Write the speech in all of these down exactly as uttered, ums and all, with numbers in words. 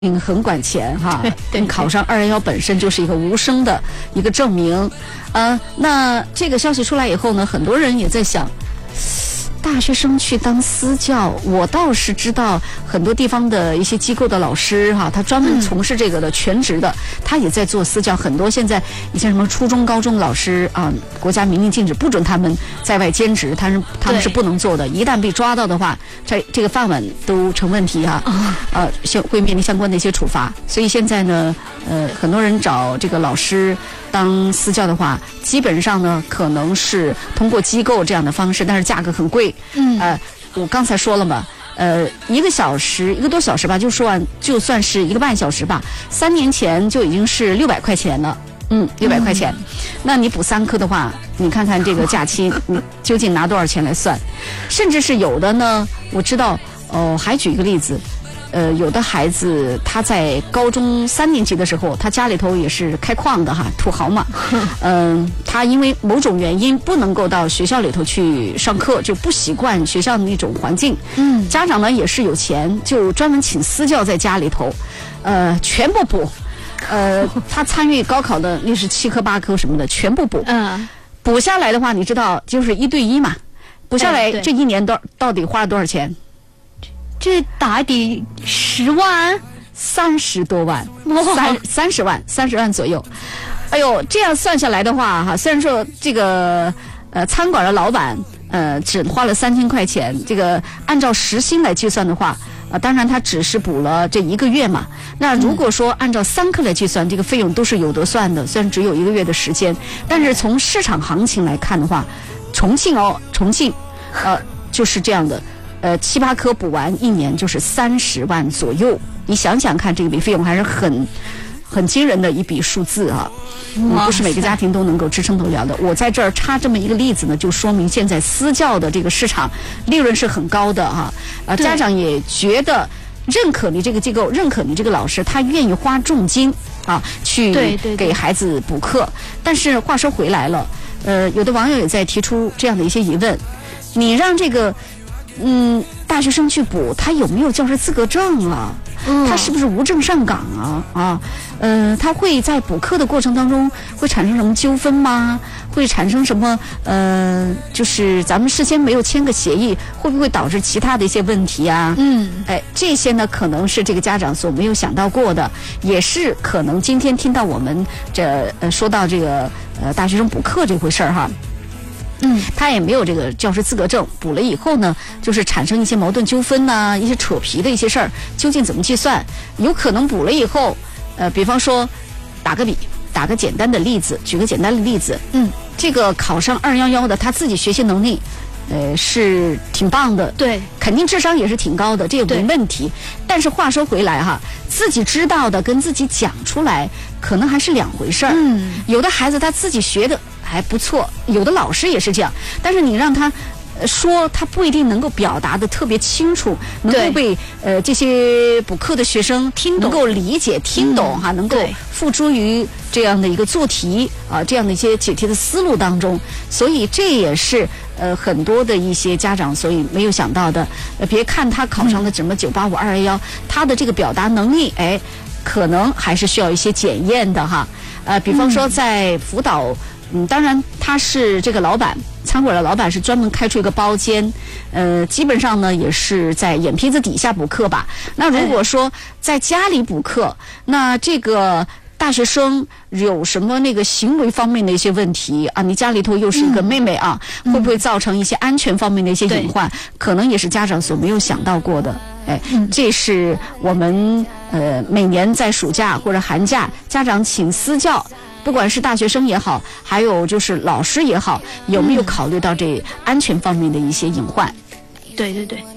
嗯，很管钱哈， 对对， 考上二幺幺本身就是一个无声的一个证明，呃，那这个消息出来以后呢，很多人也在想，大学生去当私教，我倒是知道很多地方的一些机构的老师哈，他专门从事这个的全职的，嗯、他也在做私教。很多现在以前什么初中、高中老师啊，国家明令禁止不准他们在外兼职，他是他们是不能做的。一旦被抓到的话，这这个饭碗都成问题啊，啊、呃，相会面临相关的一些处罚。所以现在呢，呃，很多人找这个老师当私教的话，基本上呢可能是通过机构这样的方式，但是价格很贵。嗯，呃，我刚才说了嘛，呃，一个小时一个多小时吧，就说完就算是一个半小时吧，三年前就已经是六百块钱了。嗯，六百块钱，嗯、那你补三科的话，你看看这个假期，你究竟拿多少钱来算？甚至是有的呢，我知道，哦、呃，还举一个例子。呃，有的孩子他在高中三年级的时候，他家里头也是开矿的哈，土豪嘛。嗯、呃，他因为某种原因不能够到学校里头去上课，就不习惯学校的那种环境。嗯，家长呢也是有钱，就专门请私教在家里头，呃，全部补。呃，他参与高考的那是七科八科什么的，全部补。嗯，补下来的话，你知道就是一对一嘛，补下来这一年到到底花了多少钱？ 这打底十万， 三十多万，三三十万，三十万左右。哎呦，这样算下来的话，哈，虽然说这个呃餐馆的老板呃只花了三千块钱，这个按照时薪来计算的话，啊、呃，当然他只是补了这一个月嘛。那如果说按照三科来计算，这个费用都是有得算的，虽然只有一个月的时间，但是从市场行情来看的话，重庆哦，重庆，呃，就是这样的。呃，七八科补完一年就是三十万左右，你想想看，这笔费用还是很很惊人的一笔数字啊！嗯，不是每个家庭都能够支撑得了的。我在这儿插这么一个例子呢，就说明现在私教的这个市场利润是很高的哈。啊，家长也觉得认可你这个机构，认可你这个老师，他愿意花重金啊去给孩子补课。但是话说回来了，呃，有的网友也在提出这样的一些疑问：你让这个嗯，大学生去补，他有没有教师资格证啊？嗯、他是不是无证上岗啊？啊，呃，他会在补课的过程当中会产生什么纠纷吗？会产生什么呃，就是咱们事先没有签个协议，会不会导致其他的一些问题啊？嗯，哎，这些呢，可能是这个家长所没有想到过的，也是可能今天听到我们这呃说到这个呃大学生补课这回事儿哈。嗯，他也没有这个教师资格证，补了以后呢，就是产生一些矛盾纠纷呐、啊，一些扯皮的一些事儿，究竟怎么计算？有可能补了以后，呃，比方说，打个比，打个简单的例子，举个简单的例子，嗯，这个考上二幺幺的，他自己学习能力，呃，是挺棒的， 对， 肯定智商也是挺高的，这也没问题。但是话说回来哈，自己知道的跟自己讲出来，可能还是两回事儿。嗯，有的孩子他自己学的还不错，有的老师也是这样，但是你让他说，他不一定能够表达的特别清楚，能够被呃这些补课的学生听懂，能够理解听懂哈、嗯，能够付诸于这样的一个做题啊，这样的一些解题的思路当中，所以这也是呃很多的一些家长所以没有想到的。呃，别看他考上了什么九八五二幺幺，他的这个表达能力，哎，可能还是需要一些检验的哈。呃，比方说在辅导。嗯，当然他是这个老板，餐馆的老板是专门开出一个包间，呃，基本上呢也是在眼皮子底下补课吧。那如果说在家里补课，那这个大学生有什么那个行为方面的一些问题啊？你家里头又是一个妹妹啊，嗯、会不会造成一些安全方面的一些隐患？可能也是家长所没有想到过的。哎，嗯、这是我们呃每年在暑假或者寒假，家长请私教。不管是大学生也好，还有就是老师也好，有没有考虑到这安全方面的一些隐患？ 嗯、对对对。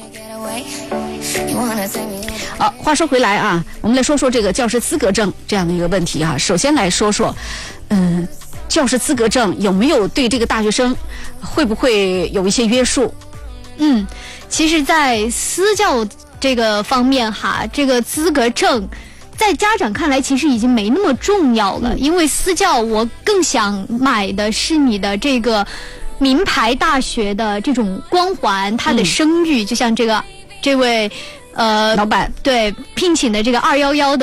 好，话说回来啊，我们来说说这个教师资格证这样的一个问题哈、啊。首先来说说，嗯、呃，教师资格证有没有对这个大学生会不会有一些约束？ 嗯，其实，在私教这个方面哈，这个资格证。在家长看来其实已经没那么重要了，因为私教我更想买的是你的这个名牌大学的这种光环，它的声誉，就像这个这位呃老板对聘请的这个二幺幺的